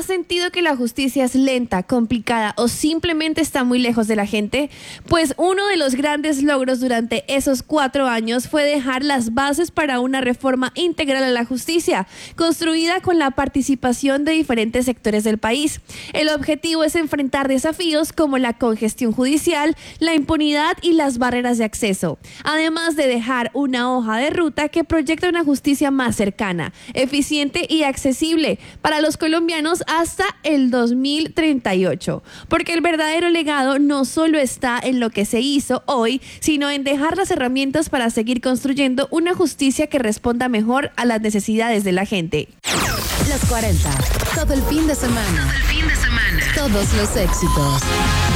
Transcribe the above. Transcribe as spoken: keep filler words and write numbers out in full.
¿has sentido que la justicia es lenta, complicada o simplemente está muy lejos de la gente? Pues uno de los grandes logros durante esos cuatro años fue dejar las bases para una reforma integral a la justicia, construida con la participación de diferentes sectores del país. El objetivo es enfrentar desafíos como la congestión judicial, la impunidad y las barreras de acceso, además de dejar una hoja de ruta que proyecta una justicia más cercana, eficiente y accesible para los colombianos hasta el dos mil treinta y ocho. Porque el verdadero legado no solo está en lo que se hizo hoy, sino en dejar las herramientas para seguir construyendo una justicia que responda mejor a las necesidades de la gente. Los cuarenta, todo el fin de semana. Todo el fin de semana. Todos los éxitos.